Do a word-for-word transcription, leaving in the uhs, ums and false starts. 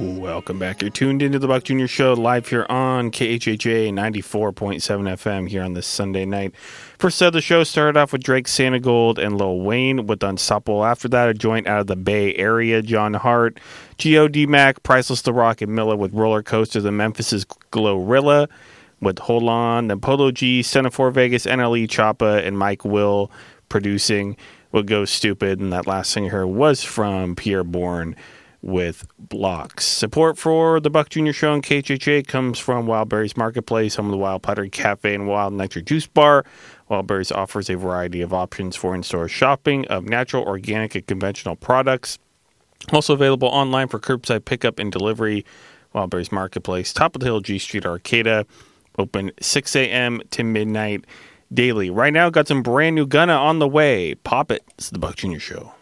Welcome back. You're tuned into the Buck Junior Show live here on K H H A ninety-four point seven F M here on this Sunday night. First set of the show started off with Drake, Santa Gold, and Lil Wayne with Unstoppable. After that, a joint out of the Bay Area, John Hart, G O D Mac, Priceless the Rock, and Miller with Roller Coaster, the Memphis' Glorilla with Hold On, then Polo G, Center Vegas, N L E, Choppa, and Mike Will producing What Goes Stupid, and that last thing you heard was from Pierre Bourne with Blocks. Support for the Buck Junior Show on K H H A comes from Wildberries Marketplace, home of the Wild Pottery Cafe and Wild Nectar Juice Bar. Wildberries offers a variety of options for in-store shopping of natural, organic, and conventional products. Also available online for curbside pickup and delivery. Wildberries Marketplace, top of the hill, G Street, Arcata. Open six a.m. to midnight daily. Right now, got some brand new Gunna on the way. Pop it. It's the Buck Junior Show.